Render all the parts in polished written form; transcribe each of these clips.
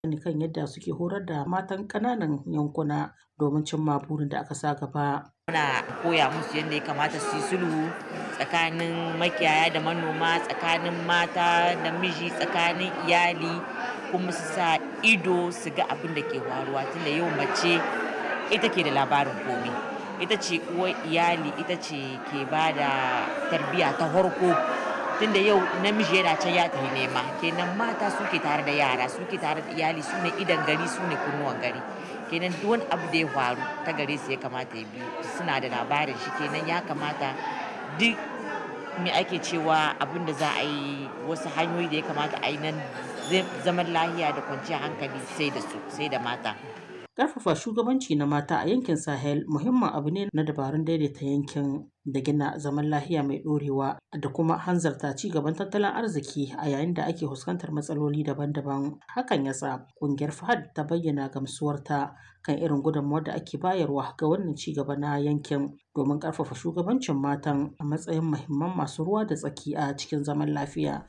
ne kan yadda suke horar da matan ƙananan yankuna domin cimma burin da aka sa gaba. Muna koya musu yadda ya kamata su yi sulhu tsakanin makiyaya da manoma, tsakanin mata da miji, tsakanin iyali kuma su sa ido su ga abin da ke faruwa tunda yau mace ita ke da labarin komai. Ita ce uwar iyali, ita ce ke ba da tarbiyya ta farko. Tunda yau namiji yana can ya tafi nema, kenan mata suke tare da yara, suke tare da iyali, su ne idon gari, su ne kunnuwan gari. Kenan duk wani abu da ya faru ta gare su ya kamata ya biyo, suna da labarin shi, kenan ya kamata duk me ake cewa abin da za a yi, wasu hanyoyi da ya kamata a yi nan zaman lafiya da kwanciyar hankali sai da su, sai da mata. Ƙarfafa shugabanci na mata a yankin Sahel muhimmin abu ne na dabarun daidaita yankin da gina zaman lafiya mai ɗorewa da kuma hanzarta ci gaban tattalin arziki a yayin da ake fuskantar matsaloli daban-daban. Hakan ya sa ƙungiyar FAHD ta bayyana gamsuwarta kan irin gudunmawar da ake bayarwa ga wannan ci gaba na yankin domin ƙarfafa shugabancin matan a matsayin muhimman masu ruwa da tsaki a cikin zaman lafiya.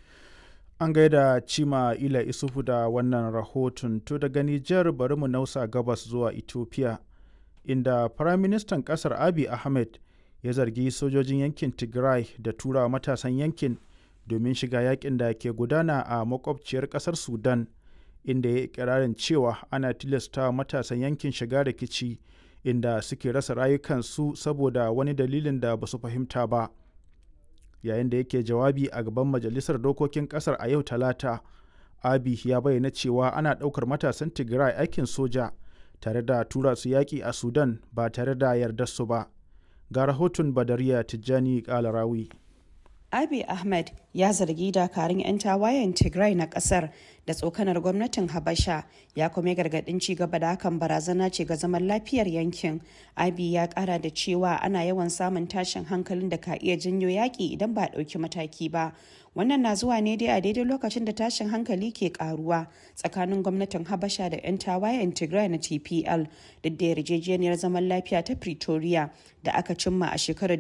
An gaida Cima Ila Isufu da wannan rahoton. To daga Nijar bari mu nausa gabas zuwa Ethiopia, inda Firaministan ƙasar Abiy Ahmed ya zargi sojojin yankin Tigray da tura matasan yankin domin shiga yakin da ke gudana a makwabciyar ƙasar Sudan, inda ya yi ikirarin cewa ana tilasta matasan yankin shiga rikici inda suke rasa rayukansu saboda wani dalilin da ba su fahimta ba. Yayin da yake jawabi a gaban majalisar dokokin kasar a yau talata, Abiy ya bayyana cewa ana ɗaukar matasan Tigray aikin soja tare da tura su yaƙi a Sudan ba tare da yardar su ba. Ga rahoton Badariya Tijjani Kalarawi. Abiy Ahmed ya zargi dakarun 'yan tawayen Tigray na kasar da tsokanar gwamnatin Habasha, ya kuma gargadin ci gaba da hakan barazana ce ga zaman lafiyar yankin. Abiy ya kara da cewa ana yawan samun tashin hankalin da ka iya janyo yaƙi idan ba a ɗauki mataki ba. Wannan na zuwa ne dai a daidai lokacin da tashin hankali ke karuwa tsakanin gwamnatin Habasha da 'yan tawayen Tigray na TPL, duk da yarjejeniyar zaman lafiya ta Pretoria da aka cimma a shekarar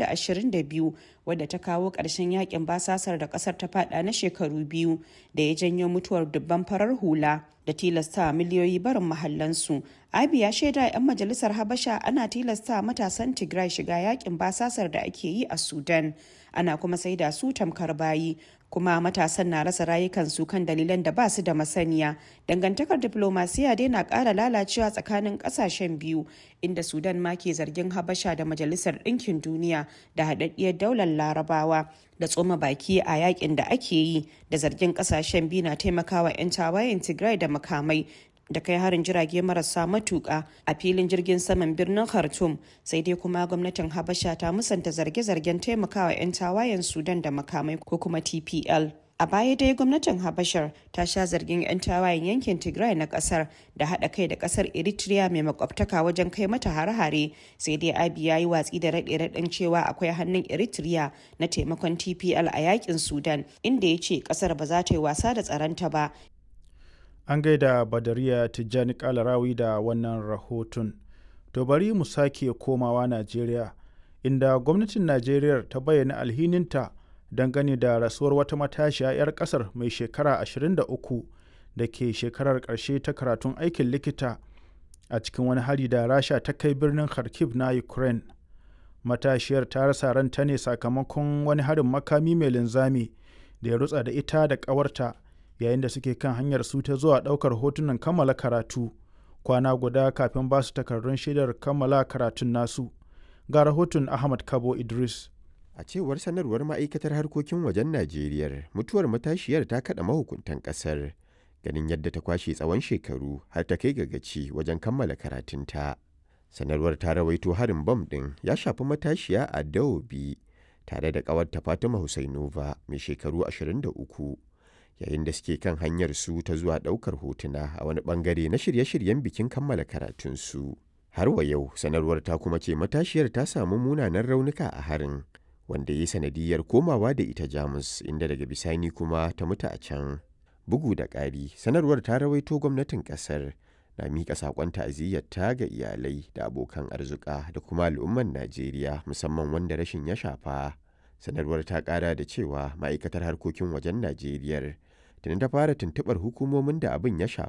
2022 wadda ta kawo ƙarshen yakin basasar da ƙasar ta fada na shekaru biyu da ya janyo mutuwar dubban farar hula da tilasta miliyoyi barin mahallansu. Abiy ya shaida 'yan majalisar Habasha ana tilasta matasan Tigray shiga yakin basasar da ake yi a Sudan, ana kuma saida su tamkar bayi, kuma matasan na rasa rayukansu kan dalilan da ba su da masaniya. Dangantakar diplomasiya dai na ƙara lalacewa tsakanin ƙasashen biyu, inda Sudan ma ke zargin Habasha da Majalisar Ɗinkin Duniya da haɗaɗɗiyar daular Larabawa da tsoma baki a yakin da ake yi, da zargin ƙasashen biyu na taimakawa 'yan tawayen Tigray da makamai da kai harin jirage marasa matuƙa a filin jirgin saman birnin Khartoum. Sai dai kuma gwamnatin Habasha ta musanta zarge-zargen taimakawa 'yan tawayen Sudan da makamai ko kuma TPL. A baya dai gwamnatin Habashar ta sha zargin 'yan tawayen yankin Tigray na kasar da haɗa kai da kasar Eritrea mai makwabtaka wajen kai mata hare-hare, sai dai Abiy ya yi watsi da raɗe-raɗin cewa akwai hannun Eritrea na taimakon TPL a yakin Sudan, inda ya ce kasar ba za ta yi wasa da tsaronta ba. An gaida Badariya Tijjani Kalarawi da wannan rahoton. To bari mu sake komawa Najeriya, inda gwamnatin Najeriya ta bayyana alhininta dangane da rasuwar wata matashiya 'yar kasar mai shekara 23 da ke shekarar ƙarshe ta karatun aikin likita a cikin wani hari da Rasha ta kai birnin Kharkiv na Ukraine. Matashiyar ta rasa ranta ne sakamakon wani harin makami mai linzami da ya rutsa da ita da ƙawarta yayin da suke kan hanyar su ta zuwa ɗaukar hotunan kammala karatu kwana guda kafin ba su takardun shaidar kammala karatun nasu. Ga rahoton Ahmad Kabo Idris. A cewar sanarwar ma'aikatar harkokin wajen Najeriya, mutuwar matashiyar ta kaɗa mahukuntan ƙasar, ganin yadda ta kwashe tsawon shekaru har ta kai ga gaci wajen kammala karatunta. Sanarwar ta rawaito harin bam ɗin ya shafi matashiya a Dawobi tare da ƙawarta Fatima Husainova mai shekaru 23, yayin da suke kan hanyar su ta zuwa ɗaukar hotuna a wani ɓangare na shirye-shiryen bikin kammala karatunsu. Har wa yau, sanarwar ta kuma ce matashiyar ta samu munanan raunuka a harin, wanda ya yi sanadiyar komawa da ita Jamus, inda daga bisani kuma ta mutu a can. Bugu da ƙari, sanarwar ta rawaito gwamnatin ƙasar na miƙa saƙon ta'aziyyarta ga iyalai da abokan arzuƙa da kuma al'umman Najeriya, musamman wanda rashin ya shafa. Sanarwar ta ƙara da cewa ma'aikatar harkokin wajen Najeriya tuni ta fara tuntuɓar hukumomin da abin ya shafa.